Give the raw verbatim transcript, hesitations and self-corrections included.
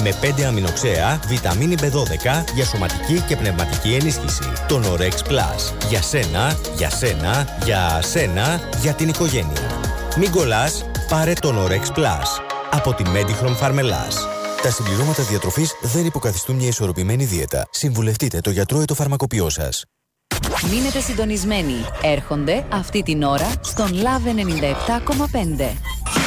Με πέντε αμινοξέα, βιταμίνη μπι δώδεκα για σωματική και πνευματική ενίσχυση. Το Norex Plus. Για σένα, για σένα, για σένα, για την οικογένεια. Μην κολλάς, πάρε το Norex Plus. Από τη Medihrom Farmelas. Τα συμπληρώματα διατροφής δεν υποκαθιστούν μια ισορροπημένη δίαιτα. Συμβουλευτείτε το γιατρό ή το φαρμακοποιό σας. Μείνετε συντονισμένοι. Έρχονται αυτή την ώρα στον Love ενενήντα επτά κόμμα πέντε.